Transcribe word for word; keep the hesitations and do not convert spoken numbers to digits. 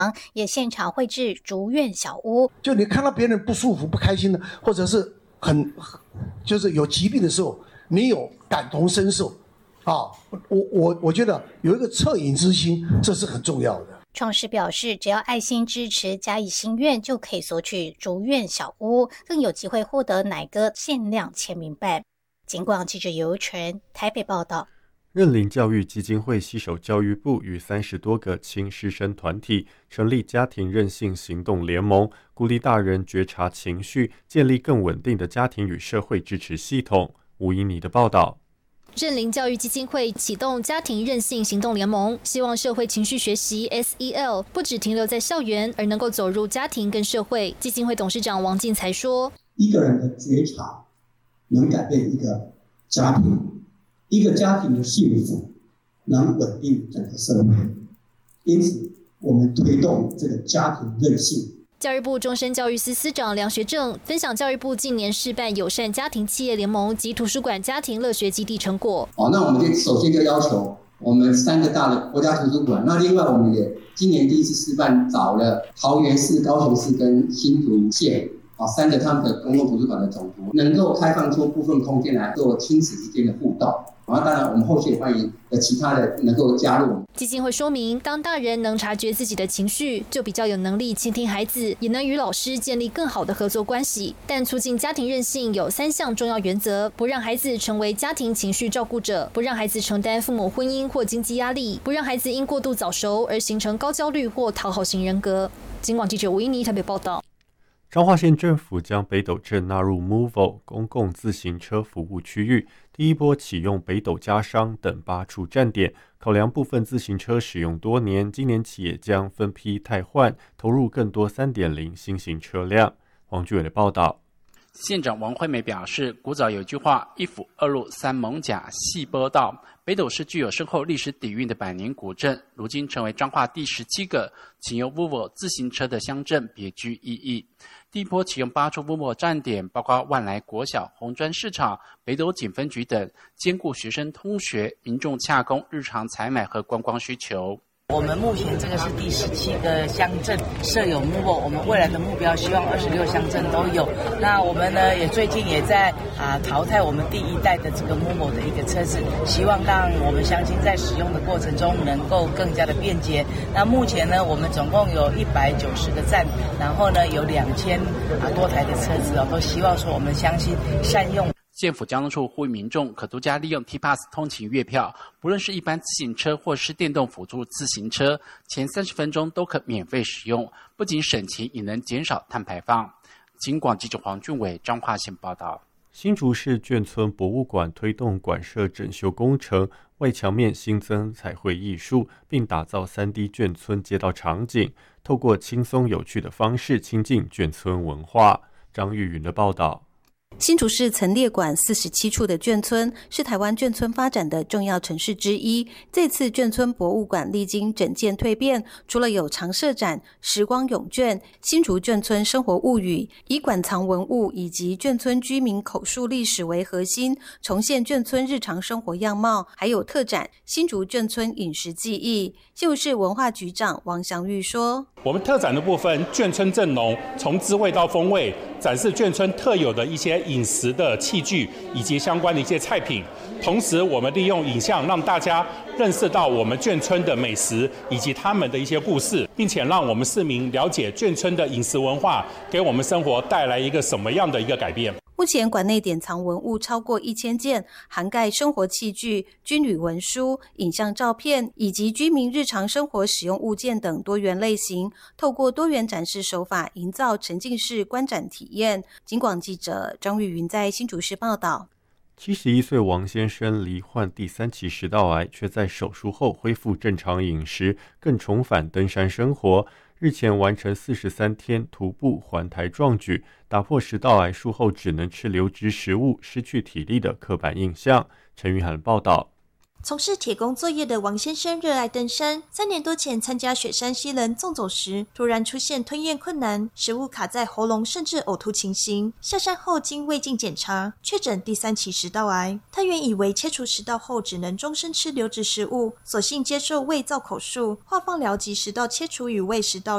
也现场绘制竹院小屋。 就你看到别人不舒服、不开心的，或者是很就是有疾病的时候，你有感同身受啊！我我我觉得有一个恻隐之心，这是很重要的。 创世表示，只要爱心支持加以心愿，就可以索取竹院小屋，更有机会获得乃哥限量签名版。警广记者尤纯台北报道。 认领教育基金会携手教育部与三十多个亲师生团体成立家庭韧性行动联盟，鼓励大人觉察情绪，建立更稳定的家庭与社会支持系统。吴怡妮的报道。 认领教育基金会启动家庭韧性行动联盟，希望社会情绪学习 S E L 不只停留在校园，而能够走入家庭跟社会。基金会董事长王进才说：“ 一个人的觉察能改变一个家庭，一个家庭的幸福能稳定整个社会。因此，我们推动这个家庭韧性。” 教育部终身教育司司长梁学正分享教育部近年试办友善家庭企业联盟及图书馆家庭乐学基地成果。 哦，那我们就首先就要求我们三个大的国家图书馆，那另外我们也今年第一次示范找了桃园市、高雄市跟新竹县啊三个他们的公共图书馆的总图，能够开放出部分空间来做亲子之间的互动。然后当然我们后续也欢迎的其他的能够加入。 基金会说明，当大人能察觉自己的情绪，就比较有能力倾听孩子，也能与老师建立更好的合作关系。但促进家庭韧性有三项重要原则：不让孩子成为家庭情绪照顾者，不让孩子承担父母婚姻或经济压力，不让孩子因过度早熟而形成高焦虑或讨好型人格。警广记者吴怡妮台北报道。 彰化县政府将北斗镇纳入 Movo 公共自行车服务区域，第一波启用北斗家商等八处站点，考量部分自行车使用多年，今年起也将分批汰换，投入更多 三点零 新型车辆。黄俊伟的报道。 县长王惠美表示，古早有句话，一府二路三艋甲细波道。北斗是具有深厚历史底蕴的百年古镇，如今成为彰化第十七个启用 Movo 自行车的乡镇，别具意义。第一波启用八处 Movo 站点，包括万来国小、红砖市场、北斗警分局等，兼顾学生通学、民众洽公日常采买和观光需求。 我们目前这个是第十七个乡镇设有 Movo， 我们未来的目标希望二十六乡镇都有。那我们呢也最近也在啊淘汰我们第一代的这个 Movo 的一个车子，希望让我们乡亲在使用的过程中能够更加的便捷。那目前呢我们总共有一百九十个站，然后呢有两千啊多台的车子哦，都希望说我们乡亲善用。 县府交通处呼吁民众可独家利用 T-Pass 通勤月票，不论是一般自行车或是电动辅助自行车，前三十分钟都可免费使用，不仅省钱，也能减少碳排放。警广记者黄俊伟彰化县报道。 新竹市眷村博物馆推动馆舍整修工程，外墙面新增彩绘艺术，并打造 三 D 眷村街道场景，透过轻松有趣的方式亲近眷村文化。张玉云的报道。 新竹市曾列管四十七处的眷村，是台湾眷村发展的重要城市之一。这次眷村博物馆历经整建蜕变，除了有常设展、时光咏眷、新竹眷村生活物语，以馆藏文物以及眷村居民口述历史为核心，重现眷村日常生活样貌，还有特展新竹眷村饮食记忆。新竹市文化局长王祥玉说：“ 我们特展的部分，眷村正浓，从滋味到风味，展示眷村特有的一些饮食的器具以及相关的一些菜品。同时，我们利用影像让大家认识到我们眷村的美食以及他们的一些故事，并且让我们市民了解眷村的饮食文化给我们生活带来一个什么样的一个改变。” 目前馆内典藏文物超过一千件，涵盖生活器具、军旅文书、影像照片以及居民日常生活使用物件等多元类型，透过多元展示手法，营造沉浸式观展体验。警广记者张玉云在新竹市报道。 七十一岁王先生罹患第三期食道癌，却在手术后恢复正常饮食，更重返登山生活。日前完成四十三天徒步环台壮举，打破食道癌术后只能吃流质食物、失去体力的刻板印象。陈玉涵报道。 从事铁工作业的王先生热爱登山，三年多前参加雪山西人纵走时，突然出现吞咽困难、食物卡在喉咙甚至呕吐情形。下山后经胃镜检查，确诊第三期食道癌。他原以为切除食道后只能终身吃流质食物，索性接受胃造口术，化放疗及食道切除与胃食道